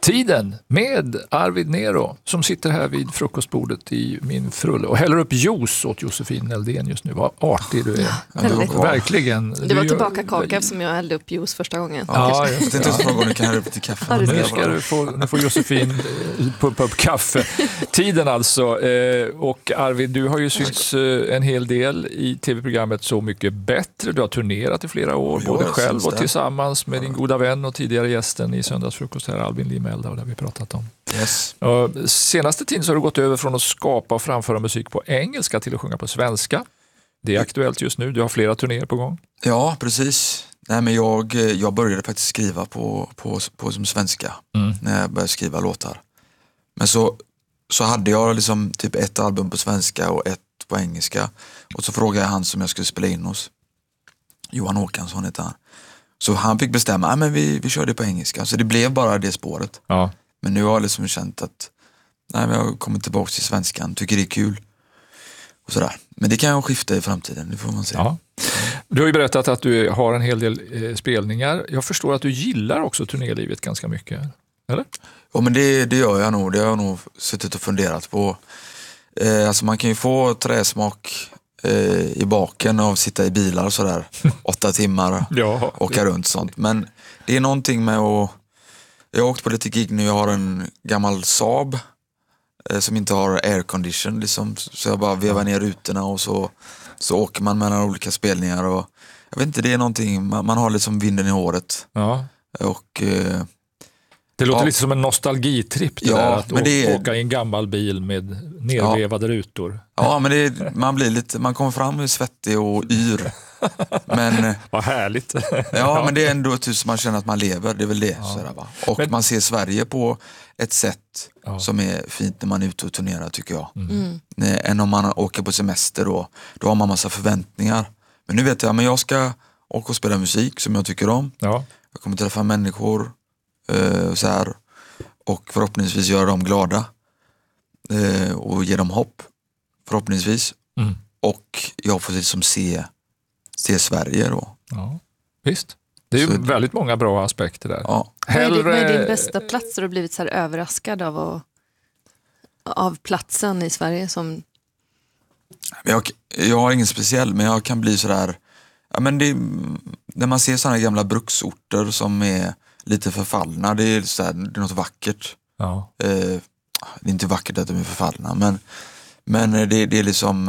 Tiden med Arvid Nero som sitter här vid frukostbordet i min frulle och häller upp juice åt Josefin Eldén just nu. Vad artig du är. Verkligen. Det var tillbaka kaka som jag hällde upp juice första gången. Ja, jag tänkte också någon gång du kan hälla upp till kaffe. Nu får Josefin pumpa upp kaffe. Tiden alltså. Och Arvid, du har ju synts en hel del i tv-programmet Så mycket bättre. Du har turnerat i flera år, både själv och tillsammans med din goda vän och tidigare gästen i Söndagsfrukost här, Albin Limelda, och det har vi pratat om. Yes. Senaste tiden så har du gått över från att skapa och framföra musik på engelska till att sjunga på svenska. Det är aktuellt just nu. Du har flera turnéer på gång. Ja, precis. Nej, men jag började faktiskt skriva på som svenska när jag började skriva låtar. Men så hade jag liksom typ ett album på svenska och ett på engelska. Och så frågade jag han som jag skulle spela in hos. Johan Håkansson heter han. Så han fick bestämma, men vi kör det på engelska. Så det blev bara det spåret. Ja. Men nu har jag liksom känt att jag har kommit tillbaka till svenskan, tycker det är kul. Och sådär. Men det kan jag skifta i framtiden, det får man se. Ja. Du har ju berättat att du har en hel del spelningar. Jag förstår att du gillar också turnélivet ganska mycket, eller? Ja, men det gör jag nog. Det har jag nog suttit och funderat på. Alltså man kan ju få träsmak i baken av att sitta i bilar sådär 8 timmar och åka runt sånt. Men det är någonting med att... Jag har åkt på lite gig nu, jag har en gammal Saab som inte har aircondition liksom, så jag bara vevar ner rutorna och så åker man mellan olika spelningar och jag vet inte, det är någonting, man har liksom vinden i håret. Ja. Och det låter lite som en nostalgitripp det där, att åka i en gammal bil med nervevade rutor. Ja, men man blir lite, man kommer fram svettig och yr. Men vad härligt. Ja, men det är ändå som man känner att man lever, det är väl det. Sådär, va? Och man ser Sverige på ett sätt som är fint när man är ute och turnerar, tycker jag. Än om man åker på semester då har man massa förväntningar. Men nu vet jag, men jag ska åka och spela musik som jag tycker om. Ja. Jag kommer träffa människor så här, och förhoppningsvis göra dem glada och ge dem hopp, förhoppningsvis. Och jag får liksom se Sverige då. Ja, visst. Det är ju väldigt många bra aspekter där. Ja. Vad är din bästa plats där du har blivit så här överraskad av platsen i Sverige som... Jag har ingen speciell, men jag kan bli sådär... Ja, men när man ser sådana gamla bruksorter som är lite förfallna, det är något vackert. Ja. Det är inte vackert att de är förfallna, men det är liksom...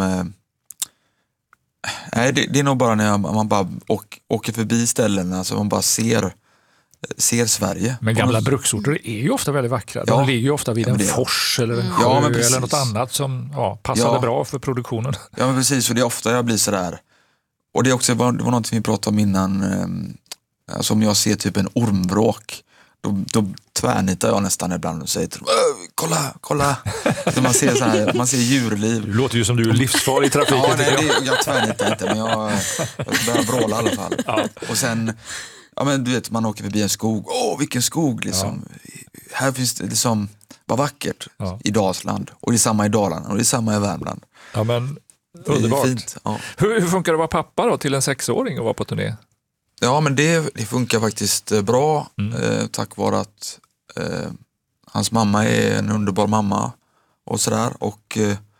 Nej, det är nog bara när man bara åker förbi ställen, alltså man bara ser Sverige. Men gamla bruksorter är ju ofta väldigt vackra. De ligger ju ofta vid en fors eller en sjö eller något annat som passade bra för produktionen. Ja, men precis, och det är ofta jag blir sådär. Och det var något vi pratade om innan, alltså om jag ser typ en ormvråk, då tvärnitar jag nästan ibland och säger till dem, kolla. Så man ser djurliv. Det låter ju som du är livsfarlig i trafiken. Ja, nej, jag tvärnitar inte, men jag börjar vråla i alla fall. Ja. Och sen, men du vet, man åker förbi en skog. Vilken skog liksom. Ja. Här finns det liksom, vad vackert i Dalsland. Och det är samma i Dalarna och det är samma i Värmland. Ja, men underbart. Det är fint. Ja. Hur funkar det att vara pappa då till en 6-åring och vara på turné? Ja, men det funkar faktiskt bra tack vare att hans mamma är en underbar mamma och sådär, och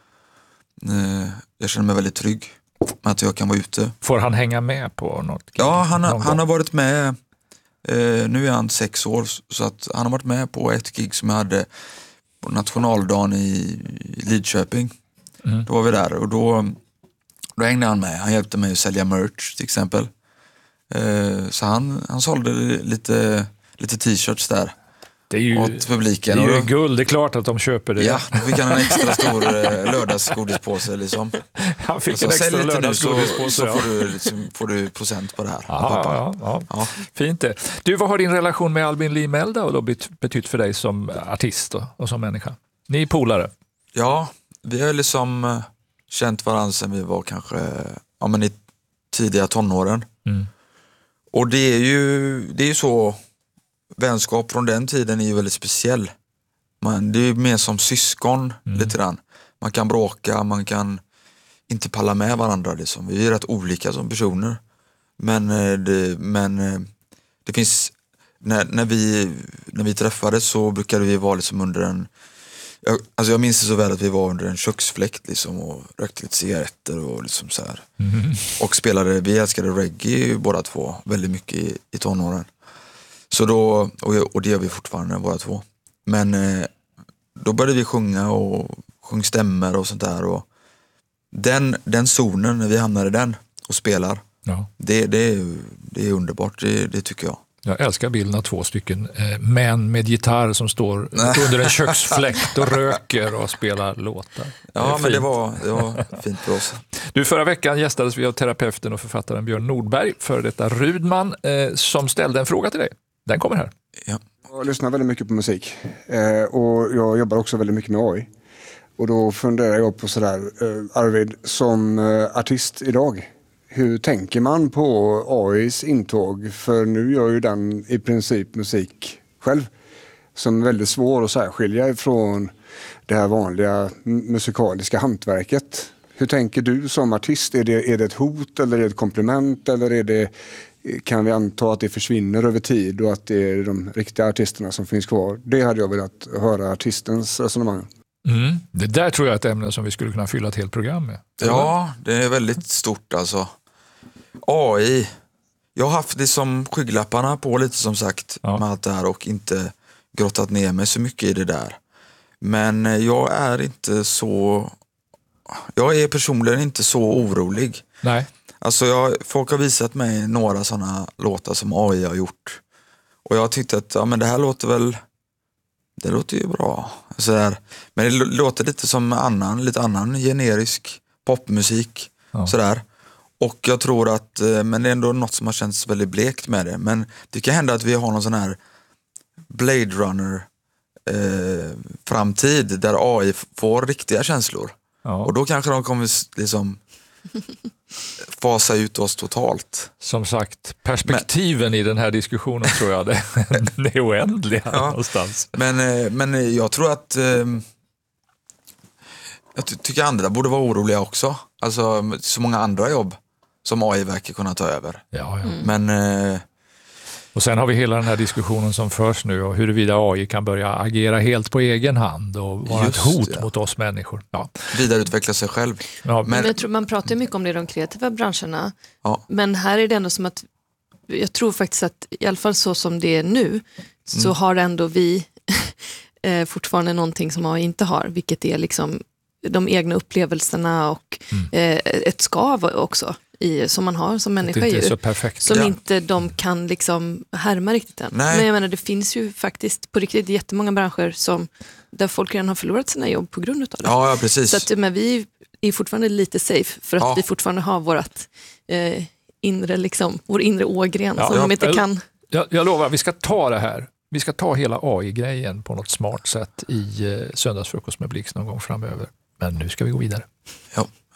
jag känner mig väldigt trygg med att jag kan vara ute. Får han hänga med på något? Ja, han har varit med, nu är han 6 år, så att han har varit med på ett gig som jag hade på nationaldagen i Lidköping. Då var vi där och då hängde han med. Han hjälpte mig att sälja merch till exempel. Så han sålde lite t-shirts där. Det är ju, åt publiken. Det är ju guld, det är klart att de köper det. Ja, då fick han en extra stor lördagsgodispåse liksom. Han fick en extra lördagsgodispåse. Så får du procent på det här. Ja. Fint det. Du, vad har din relation med Albin Limelda och då betytt för dig som artist och som människa? Ni är polare. Ja, vi har liksom känt varandra sedan vi var kanske i tidiga tonåren. Och det är ju så, vänskap från den tiden är ju väldigt speciell. Det är mer som syskon lite grann. Man kan bråka, man kan inte palla med varandra liksom. Vi är rätt olika som personer. Men det finns, när när vi träffades så brukade vi vara liksom under en... Jag minns det så väl att vi var under en köksfläkt liksom, och rökte lite cigaretter och liksom så här. Och vi älskade reggae båda två väldigt mycket i tonåren. Så då, och det gör vi fortfarande båda två. Men då började vi sjunga och sjung stämmer och sånt där. Och den zonen, när vi hamnar i den och spelar, det är underbart, det tycker jag. Jag älskar bilden av 2 stycken män med gitarr som står under en köksfläkt och röker och spelar låtar. Ja, men det var fint för oss. Du, förra veckan gästades vi av terapeuten och författaren Björn Nordberg, för detta Rudman, som ställde en fråga till dig. Den kommer här. Ja. Jag lyssnar väldigt mycket på musik och jag jobbar också väldigt mycket med AI. Och då funderar jag på sådär, Arvid, som artist idag, hur tänker man på AIs intåg? För nu gör ju den i princip musik själv, som är väldigt svår att särskilja ifrån det här vanliga musikaliska hantverket. Hur tänker du som artist? Är det ett hot eller är det ett komplement, eller kan vi anta att det försvinner över tid och att det är de riktiga artisterna som finns kvar? Det hade jag velat höra artistens resonemang. Det där tror jag är ett ämne som vi skulle kunna fylla ett helt program med. Ja, det är väldigt stort alltså. AI, jag har haft det som skygglapparna på lite som sagt med allt det här och inte grottat ner mig så mycket i det där. Men jag är personligen inte så orolig. Nej. Alltså folk har visat mig några sådana låtar som AI har gjort. Och jag tyckte att men det här det låter ju bra. Sådär. Men det låter lite som lite annan generisk popmusik. Sådär. Och jag tror att, men det är ändå något som har känts väldigt blekt med det. Men det kan hända att vi har någon sån här Blade Runner framtid där AI får riktiga känslor. Och då kanske de kommer liksom fasa ut oss totalt. Som sagt, perspektiven i den här diskussionen tror jag det är oändliga någonstans. Men jag tror att jag tycker andra borde vara oroliga också. Alltså så många andra jobb som AI verkar kunna ta över. Ja. Men och sen har vi hela den här diskussionen som förs nu och huruvida AI kan börja agera helt på egen hand och vara ett hot mot oss människor. Ja. Vidareutveckla sig själv. Ja. Men jag tror man pratar mycket om det i de kreativa branscherna. Ja. Men här är det ändå som att jag tror faktiskt att i alla fall så som det är nu så har ändå vi fortfarande någonting som AI inte har, vilket är liksom de egna upplevelserna och ett skav också som man har som människa det är ju, så perfekt. som inte de kan liksom härma riktigt än. Nej. Men jag menar, det finns ju faktiskt på riktigt jättemånga branscher där folk redan har förlorat sina jobb på grund av det. Ja, precis. Så att, men vi är fortfarande lite safe för att vi fortfarande har vårt inre liksom, vår inre ågren som de inte kan. Jag lovar, vi ska ta det här. Vi ska ta hela AI-grejen på något smart sätt i söndagsfrukost med Blix någon gång framöver. Men nu ska vi gå vidare. Ja,